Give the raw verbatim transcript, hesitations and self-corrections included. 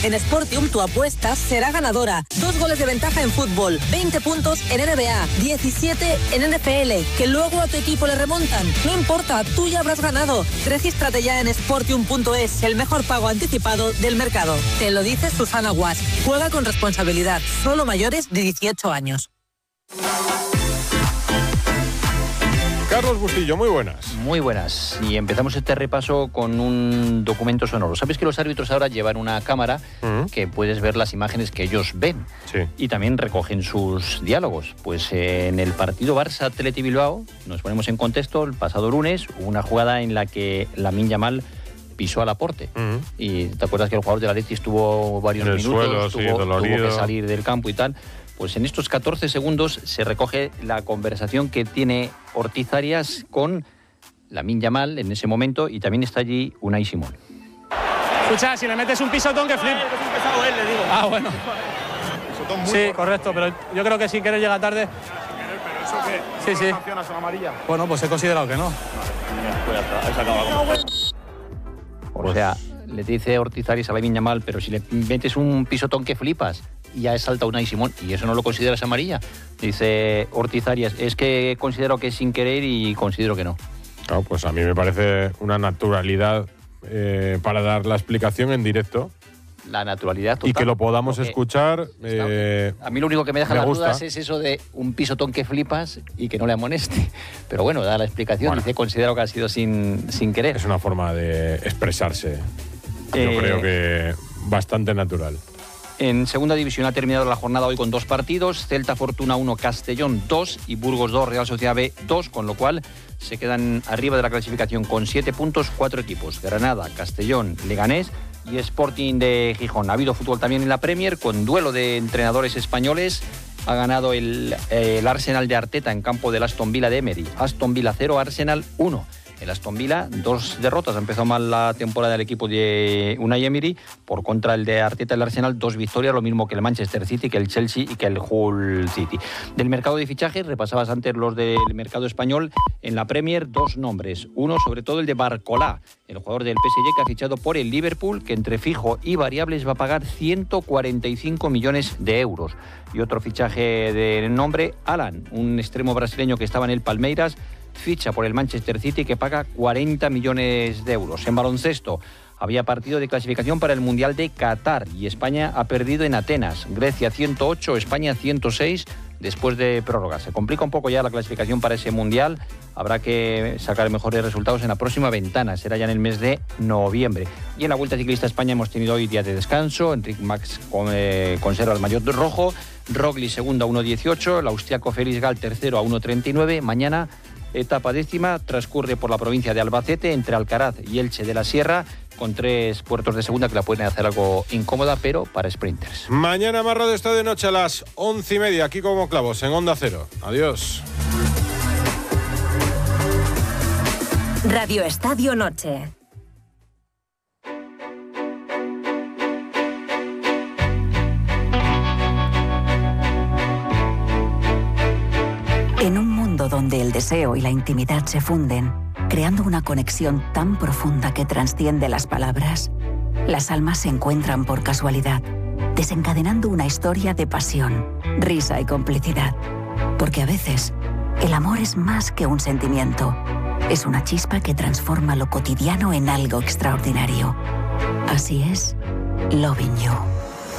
En Sportium tu apuesta será ganadora. Dos goles de ventaja en fútbol, veinte puntos en N B A, diecisiete en N F L, que luego a tu equipo le remontan. No importa, tú ya habrás ganado. Regístrate ya en sportium punto es, el mejor pago anticipado del mercado. Te lo dice Susana Guas. Juega con responsabilidad. Solo mayores de dieciocho años. Carlos Bustillo, muy buenas. Muy buenas. Y empezamos este repaso con un documento sonoro. ¿Sabes que los árbitros ahora llevan una cámara uh-huh. que puedes ver las imágenes que ellos ven? Sí. Y también recogen sus diálogos. Pues eh, en el partido Barça-Athletic Bilbao, nos ponemos en contexto, el pasado lunes hubo una jugada en la que Lamine Yamal pisó al Laporte. Uh-huh. Y te acuerdas que el jugador de la Athletic estuvo varios minutos, suelo, tuvo, sí, tuvo que salir del campo y tal. Pues en estos catorce segundos se recoge la conversación que tiene Ortiz Arias con Lamine Yamal en ese momento, y también está allí Unai Simón. Escucha, si le metes un pisotón que flip. Es un pesado él, le digo. Ah, bueno. Pisotón muy sí, corto. Correcto, pero yo creo que sin querer llega tarde. ¿Pero eso qué? Sí, sí. ¿Sancionas a amarilla? Bueno, pues he considerado que no. Pues ya está, ahí se acaba la O sea, le dice Ortiz Arias a Lamine Yamal, pero si le metes un pisotón que flipas, y ya salta Unai Simón, y eso no lo consideras amarilla. Dice Ortiz Arias, es que considero que es sin querer y considero que no. Claro, pues a mí me parece una naturalidad eh, para dar la explicación en directo. La naturalidad total. Y que lo podamos Porque escuchar. Eh, a mí lo único que me deja me las gusta. dudas es eso de un pisotón que flipas y que no le amoneste. Pero bueno, da la explicación, bueno. dice, considero que ha sido sin, sin querer. Es una forma de expresarse. Eh, Yo creo que bastante natural. En segunda división ha terminado la jornada hoy con dos partidos, Celta Fortuna uno, Castellón dos y Burgos dos, Real Sociedad B dos, con lo cual se quedan arriba de la clasificación con siete puntos, cuatro equipos, Granada, Castellón, Leganés y Sporting de Gijón. Ha habido fútbol también en la Premier con duelo de entrenadores españoles. Ha ganado el, el Arsenal de Arteta en campo del Aston Villa de Emery. Aston Villa cero, Arsenal uno. El Aston Villa, dos derrotas. Ha empezado mal la temporada del equipo de Unai Emery. Por contra, el de Arteta, el Arsenal, dos victorias, lo mismo que el Manchester City, que el Chelsea y que el Hull City. Del mercado de fichajes, repasabas antes los del mercado español. En la Premier, dos nombres. Uno, sobre todo, el de Barcolá, el jugador del P S G que ha fichado por el Liverpool, que entre fijo y variables va a pagar ciento cuarenta y cinco millones de euros. Y otro fichaje de nombre, Alan, un extremo brasileño que estaba en el Palmeiras, ficha por el Manchester City, que paga cuarenta millones de euros. En baloncesto había partido de clasificación para el Mundial de Qatar y España ha perdido en Atenas. Grecia ciento ocho, España ciento seis después de prórroga. Se complica un poco ya la clasificación para ese Mundial. Habrá que sacar mejores resultados en la próxima ventana. Será ya en el mes de noviembre. Y en la Vuelta Ciclista a España hemos tenido hoy día de descanso. Enric Max eh, conserva el maillot rojo. Roglic segundo a uno dieciocho. El austriaco Felix Gall tercero a uno treinta y nueve. Mañana etapa décima, transcurre por la provincia de Albacete, entre Alcaraz y Elche de la Sierra, con tres puertos de segunda que la pueden hacer algo incómoda, pero para sprinters. Mañana más Radio Estadio Noche a las once y media, aquí como clavos, en Onda Cero. Adiós. Radio Estadio Noche. En un mundo donde el deseo y la intimidad se funden, creando una conexión tan profunda que trasciende las palabras, las almas se encuentran por casualidad, desencadenando una historia de pasión, risa y complicidad. Porque a veces, el amor es más que un sentimiento. Es una chispa que transforma lo cotidiano en algo extraordinario. Así es, Loving You.